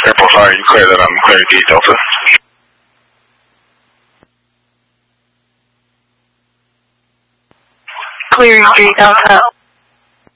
Airport 5, you clear that I'm clearing gate Delta. Clearing gate Delta.